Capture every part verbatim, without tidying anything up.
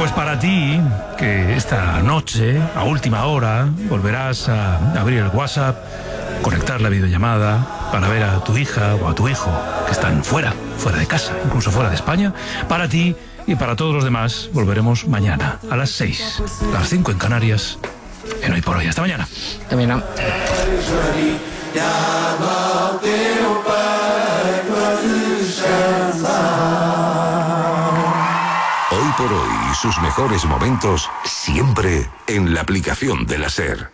pues para ti, que esta noche, a última hora, volverás a abrir el WhatsApp, conectar la videollamada para ver a tu hija o a tu hijo que están fuera, fuera de casa, incluso fuera de España. Para ti y para todos los demás, volveremos mañana a las seis, a las cinco en Canarias, en Hoy por Hoy. Hasta mañana. Hasta mañana. Hoy por Hoy y sus mejores momentos siempre en la aplicación de la SER.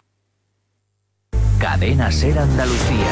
Cadena SER Andalucía.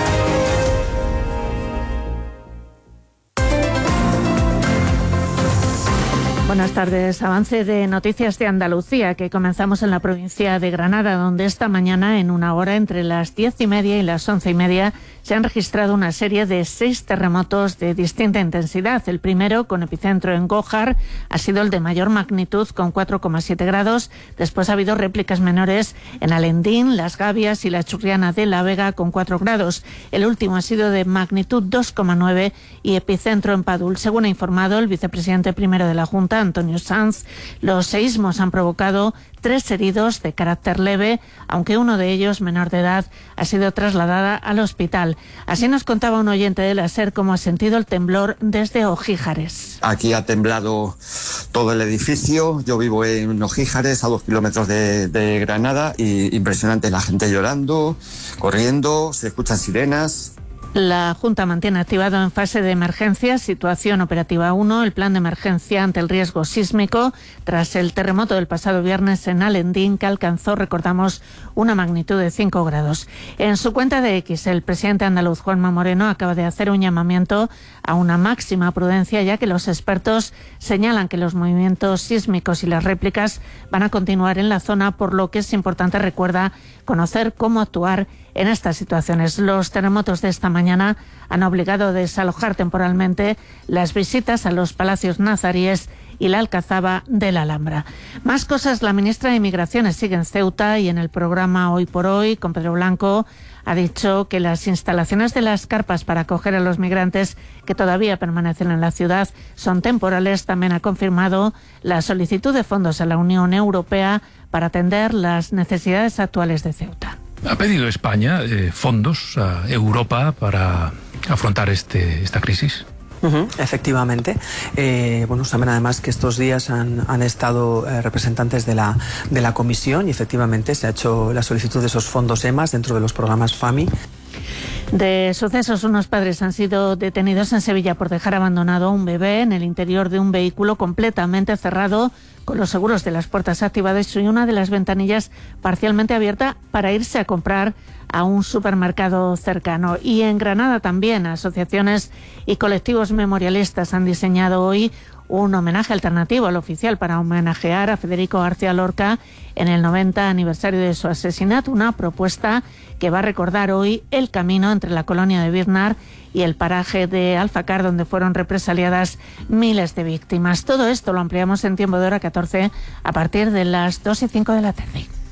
Buenas tardes. Avance de Noticias de Andalucía, que comenzamos en la provincia de Granada, donde esta mañana, en una hora entre las diez y media y las once y media, se han registrado una serie de seis terremotos de distinta intensidad. El primero, con epicentro en Gójar, ha sido el de mayor magnitud, con cuatro coma siete grados. Después ha habido réplicas menores en Alendín, Las Gavias y la Churriana de la Vega, con cuatro grados. El último ha sido de magnitud dos coma nueve y epicentro en Padul. Según ha informado el vicepresidente primero de la Junta, Antonio Sanz, los seísmos han provocado tres heridos de carácter leve, aunque uno de ellos, menor de edad, ha sido trasladada al hospital. Así nos contaba un oyente de la SER cómo ha sentido el temblor desde Ojíjares. Aquí ha temblado todo el edificio. Yo vivo en Ojíjares, a dos kilómetros de, de Granada, y impresionante, la gente llorando, corriendo, se escuchan sirenas. La Junta mantiene activado en fase de emergencia, situación operativa uno, el plan de emergencia ante el riesgo sísmico, tras el terremoto del pasado viernes en Alendín, que alcanzó, recordamos, una magnitud de cinco grados. En su cuenta de X, el presidente andaluz Juanma Moreno acaba de hacer un llamamiento a una máxima prudencia, ya que los expertos señalan que los movimientos sísmicos y las réplicas van a continuar en la zona, por lo que es importante, recuerda, conocer cómo actuar en estas situaciones. Los terremotos de esta mañana han obligado a desalojar temporalmente las visitas a los palacios nazaríes y la Alcazaba de la Alhambra. Más cosas. La ministra de Migraciones sigue en Ceuta y en el programa Hoy por Hoy con Pedro Blanco ha dicho que las instalaciones de las carpas para acoger a los migrantes que todavía permanecen en la ciudad son temporales. También ha confirmado la solicitud de fondos a la Unión Europea para atender las necesidades actuales de Ceuta. ¿Ha pedido España eh, fondos a Europa para afrontar este, esta crisis? Uh-huh, efectivamente. Eh, bueno, saben además que estos días han, han estado eh, representantes de la, de la Comisión y efectivamente se ha hecho la solicitud de esos fondos E M A S dentro de los programas FAMI. De sucesos, unos padres han sido detenidos en Sevilla por dejar abandonado a un bebé en el interior de un vehículo completamente cerrado, con los seguros de las puertas activados y una de las ventanillas parcialmente abierta, para irse a comprar a un supermercado cercano. Y en Granada también asociaciones y colectivos memorialistas han diseñado hoy un homenaje alternativo al oficial para homenajear a Federico García Lorca en el noventa aniversario de su asesinato, una propuesta que va a recordar hoy el camino entre la colonia de Birnar y el paraje de Alfacar, donde fueron represaliadas miles de víctimas. Todo esto lo ampliamos en Tiempo de Hora catorce a partir de las dos y cinco de la tarde.